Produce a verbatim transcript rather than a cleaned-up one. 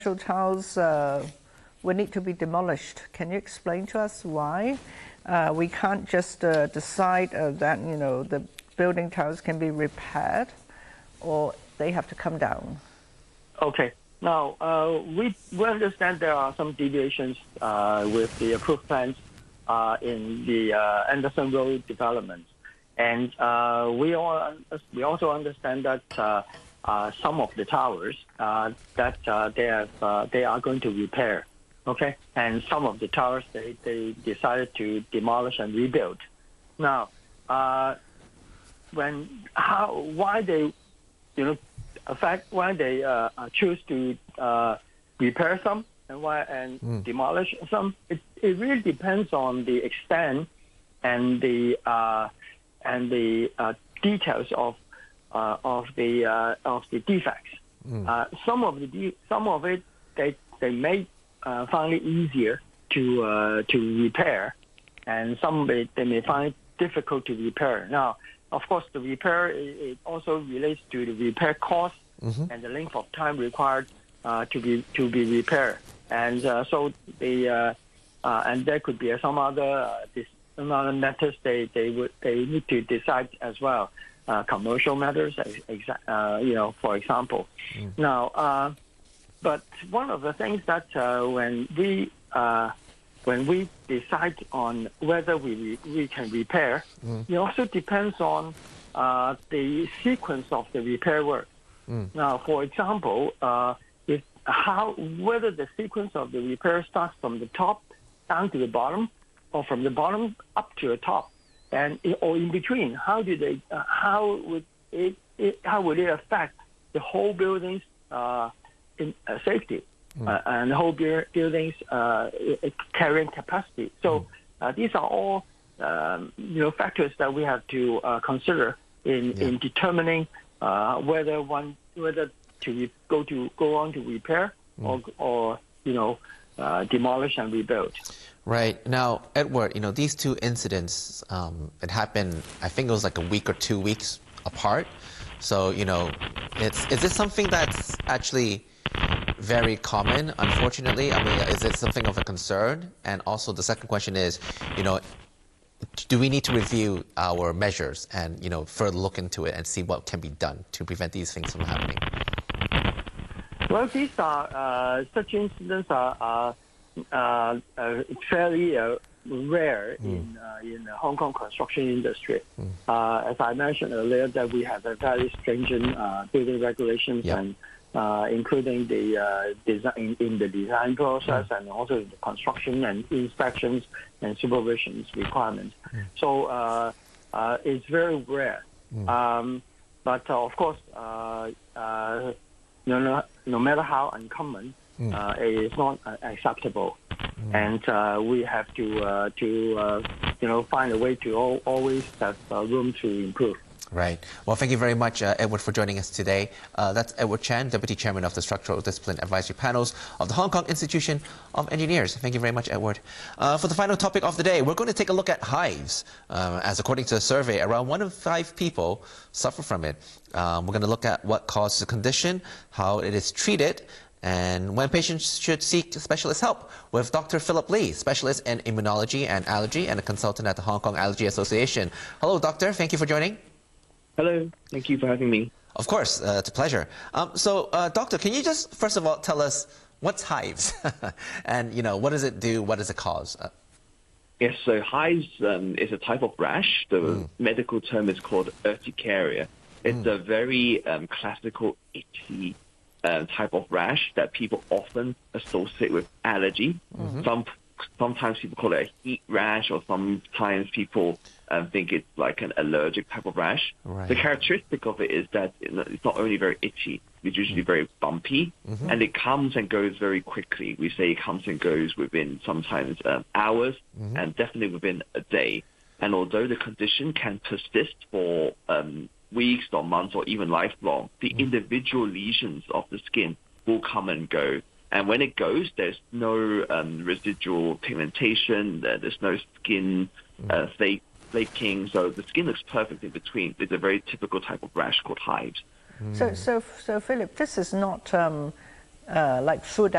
towers uh, will need to be demolished. Can you explain to us why? Uh, we can't just uh, decide uh, that you know the building towers can be repaired, or they have to come down. Okay. Now uh, we we understand there are some deviations uh, with the approved plans uh, in the uh, Anderson Road development, and uh, we all we also understand that uh, uh, some of the towers uh, that uh, they have uh, they are going to repair. Okay, and some of the towers they, they decided to demolish and rebuild. Now, uh, when how why they you know affect why they uh, choose to uh, repair some and why and mm. demolish some, it it really depends on the extent and the uh, and the uh, details of uh, of the uh, of the defects. Mm. Uh, some of the de some of it they they may Uh, find it easier to uh, to repair, and some may, they may find it difficult to repair. Now, of course, the repair it, it also relates to the repair cost mm-hmm. and the length of time required uh, to be to be repaired, and uh, so the uh, uh, and there could be some other uh, this, some other matters they they would they need to decide as well, uh, commercial matters, uh, you know, for example. Mm. Now. Uh, But one of the things that uh, when we uh, when we decide on whether we we can repair, mm. it also depends on uh, the sequence of the repair work. Mm. Now, for example, uh, if how whether the sequence of the repair starts from the top down to the bottom, or from the bottom up to the top, and or in between, how do they uh, how would it, it how would it affect the whole building's uh, in uh, safety mm. uh, and the whole building's uh, carrying capacity. So mm. uh, these are all um, you know factors that we have to uh, consider in yeah. in determining uh, whether one whether to go to go on to repair mm. or or you know uh, demolish and rebuild. Right. Now, Edward, you know these two incidents um, it happened. I think it was like a week or two weeks apart. So you know, it's is this something that's actually very common, unfortunately? I mean, is it something of a concern? And also the second question is, you know, do we need to review our measures and, you know, further look into it and see what can be done to prevent these things from happening? Well, these are, uh, such incidents are, are uh, uh, fairly uh, rare mm. in, uh, in the Hong Kong construction industry. Mm. Uh, as I mentioned earlier, that we have a very stringent uh, building regulations yep. and Uh, including the uh, design in, in the design process mm. and also the construction and inspections and supervisions requirements. Mm. So uh, uh, it's very rare. Mm. Um, but uh, of course, uh, uh, no, no, no matter how uncommon, mm. uh, it is not uh, acceptable, mm. and uh, we have to uh, to uh, you know find a way to al always have uh, room to improve. Right. Well, thank you very much, uh, Edward, for joining us today. Uh, that's Edward Chan, Deputy Chairman of the Structural Discipline Advisory Panels of the Hong Kong Institution of Engineers. Thank you very much, Edward. Uh, for the final topic of the day, we're going to take a look at hives. Uh, as according to a survey, around one in five people suffer from it. Um, we're going to look at what causes the condition, how it is treated, and when patients should seek specialist help with Doctor Philip Lee, specialist in immunology and allergy and a consultant at the Hong Kong Allergy Association. Hello, Doctor. Thank you for joining. Hello. Thank you for having me. Of course. Uh, it's a pleasure. Um, so, uh, Doctor, can you just, first of all, tell us what's hives? And, you know, what does it do? What does it cause? Uh, yes, so hives um, is a type of rash. The mm. medical term is called urticaria. It's mm. a very um, classical itchy uh, type of rash that people often associate with allergy. Mm-hmm. Some Sometimes people call it a heat rash, or sometimes people um, think it's like an allergic type of rash. Right. The characteristic of it is that it's not only very itchy, it's usually very bumpy, mm-hmm. and it comes and goes very quickly. We say it comes and goes within sometimes um, hours, mm-hmm. and definitely within a day. And although the condition can persist for um, weeks or months or even lifelong, the mm-hmm. individual lesions of the skin will come and go. And when it goes, there's no um, residual pigmentation, there's no skin uh, flake, flaking, so the skin looks perfect in between. It's a very typical type of rash called hives. Mm. So, so, so, Philip, this is not um, uh, like food